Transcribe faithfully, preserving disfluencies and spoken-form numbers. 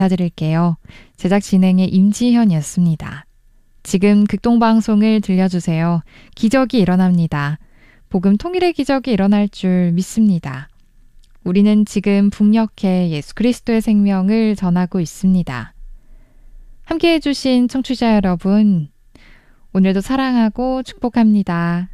인사드릴게요. 제작 진행의 임지현이었습니다. 지금 극동방송을 들려주세요. 기적이 일어납니다. 복음 통일의 기적이 일어날 줄 믿습니다. 우리는 지금 북녘에 예수 그리스도의 생명을 전하고 있습니다. 함께해 주신 청취자 여러분, 오늘도 사랑하고 축복합니다.